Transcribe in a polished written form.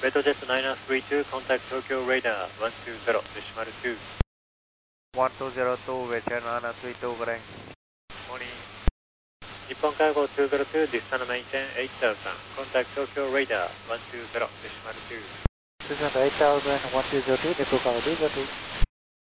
Metrojet 932, contact Tokyo Radar 120, decimal 2. 1202, Metrojet 932, good day. Morning. Nippon Cargo 202, distance maintain 8000, contact Tokyo Radar 120, decimal 2. Distance 8000, 1202, Nippon Cargo 202.